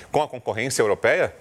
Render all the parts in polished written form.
com a concorrência europeia?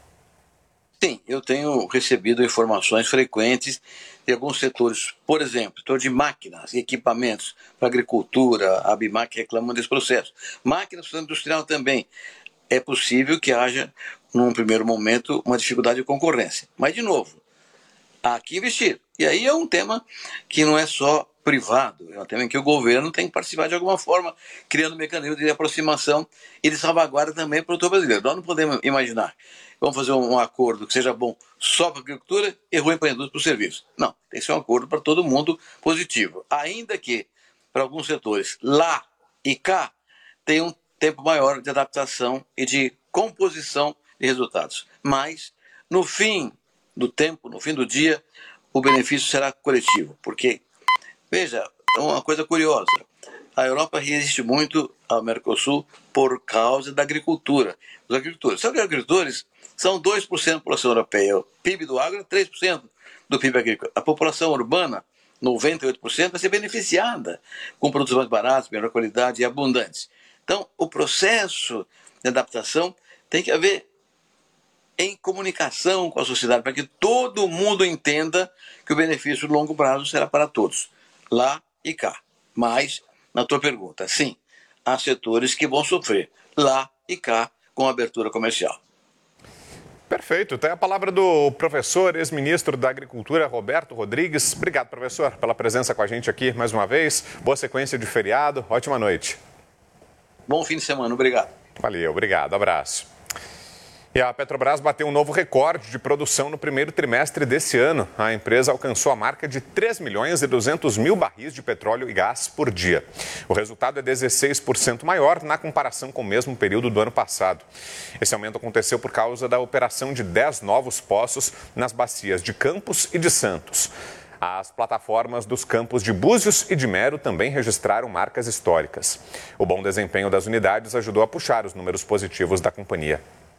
Sim, eu tenho recebido informações frequentes de alguns setores, por exemplo, setor de máquinas e equipamentos para agricultura, a ABIMAC reclamando desse processo. Máquinas para o industrial também. É possível que haja, num primeiro momento, uma dificuldade de concorrência. Mas, de novo, há que investir. E aí é um tema que não é só privado, é um tema em que o governo tem que participar de alguma forma, criando mecanismos de aproximação e de salvaguarda também para o produtor brasileiro. Nós não podemos imaginar, vamos fazer um acordo que seja bom só para a agricultura e ruim para a indústria e para o serviço. Não, tem que ser um acordo para todo mundo positivo. Ainda que, para alguns setores, lá e cá, tem um tempo maior de adaptação e de composição de resultados. Mas, no fim do tempo, no fim do dia, o benefício será coletivo. Porque, veja, é uma coisa curiosa. A Europa resiste muito ao Mercosul por causa da agricultura. Os agricultores. Sabe que os agricultores são 2% da população europeia. O PIB do agro é 3% do PIB agrícola. A população urbana, 98%, vai ser beneficiada com produtos mais baratos, melhor qualidade e abundantes. Então, o processo de adaptação tem que haver em comunicação com a sociedade, para que todo mundo entenda que o benefício de longo prazo será para todos, lá e cá. Mas, na tua pergunta, sim, há setores que vão sofrer, lá e cá, com a abertura comercial. Perfeito. Tem a palavra do professor, ex-ministro da Agricultura, Roberto Rodrigues. Obrigado, professor, pela presença com a gente aqui mais uma vez. Boa sequência de feriado. Ótima noite. Bom fim de semana. Obrigado. Valeu, obrigado. Abraço. E a Petrobras bateu um novo recorde de produção no primeiro trimestre desse ano. A empresa alcançou a marca de 3.200.000 barris de petróleo e gás por dia. O resultado é 16% maior na comparação com o mesmo período do ano passado. Esse aumento aconteceu por causa da operação de 10 novos poços nas bacias de Campos e de Santos. As plataformas dos campos de Búzios e de Mero também registraram marcas históricas. O bom desempenho das unidades ajudou a puxar os números positivos da companhia.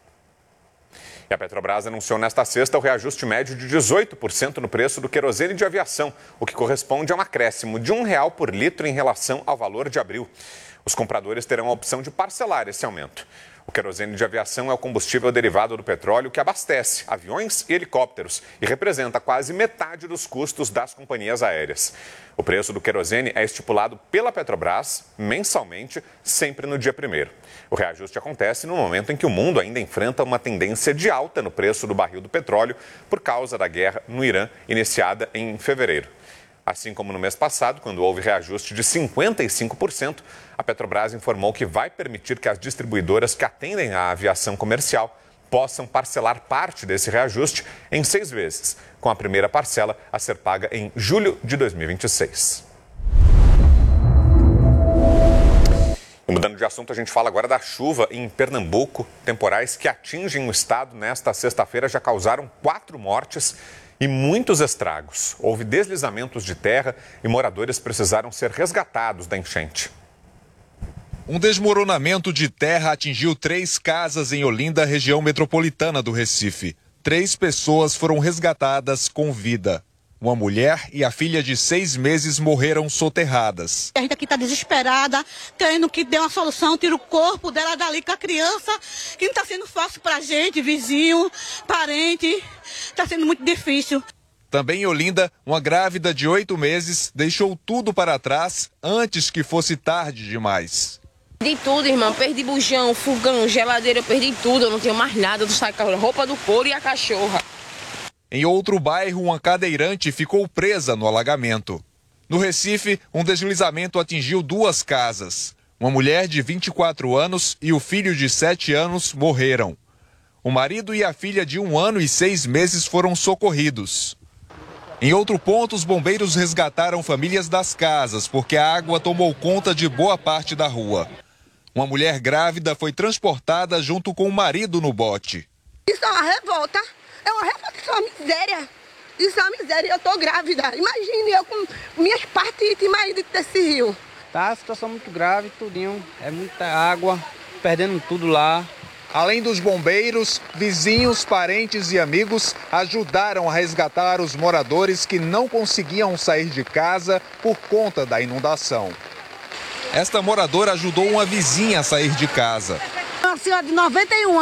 E a Petrobras anunciou nesta sexta o reajuste médio de 18% no preço do querosene de aviação, o que corresponde a um acréscimo de R$ 1 por litro em relação ao valor de abril. Os compradores terão a opção de parcelar esse aumento. O querosene de aviação é o combustível derivado do petróleo que abastece aviões e helicópteros e representa quase metade dos custos das companhias aéreas. O preço do querosene é estipulado pela Petrobras mensalmente, sempre no dia 1º. O reajuste acontece no momento em que o mundo ainda enfrenta uma tendência de alta no preço do barril do petróleo por causa da guerra no Irã, iniciada em fevereiro. Assim como no mês passado, quando houve reajuste de 55%, a Petrobras informou que vai permitir que as distribuidoras que atendem à aviação comercial possam parcelar parte desse reajuste em 6 vezes, com a primeira parcela a ser paga em julho de 2026. E mudando de assunto, a gente fala agora da chuva em Pernambuco. Temporais que atingem o estado nesta sexta-feira já causaram 4 mortes e muitos estragos. Houve deslizamentos de terra e moradores precisaram ser resgatados da enchente. Um desmoronamento de terra atingiu 3 casas em Olinda, região metropolitana do Recife. 3 pessoas foram resgatadas com vida. Uma mulher e a filha de 6 meses morreram soterradas. A gente aqui está desesperada, querendo que dê uma solução, tire o corpo dela dali com a criança, que não está sendo fácil para a gente, vizinho, parente, está sendo muito difícil. Também em Olinda, uma grávida de 8 meses deixou tudo para trás antes que fosse tarde demais. Perdi tudo, irmão. Perdi bujão, fogão, geladeira, eu perdi tudo. Eu não tenho mais nada. Eu saio com a roupa do couro e a cachorra. Em outro bairro, uma cadeirante ficou presa no alagamento. No Recife, um deslizamento atingiu 2 casas. Uma mulher de 24 anos e o filho de 7 anos morreram. O marido e a filha de 1 ano e 6 meses foram socorridos. Em outro ponto, os bombeiros resgataram famílias das casas, porque a água tomou conta de boa parte da rua. Uma mulher grávida foi transportada junto com o marido no bote. Isso é uma revolta. É uma revolta, isso é uma miséria. Isso é uma miséria. Eu tô grávida. Imagine eu com minhas partes e marido desse rio. Tá a situação muito grave, tudinho. É muita água, perdendo tudo lá. Além dos bombeiros, vizinhos, parentes e amigos ajudaram a resgatar os moradores que não conseguiam sair de casa por conta da inundação. Esta moradora ajudou uma vizinha a sair de casa. Uma senhora de 91 anos.